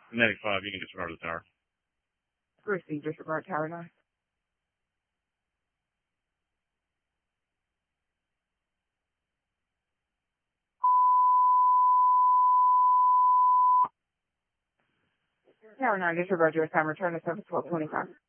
Medic 5, you can disregard the tower. Receive, disregard tower 9. Tower 9, disregard your time, return to service 1225.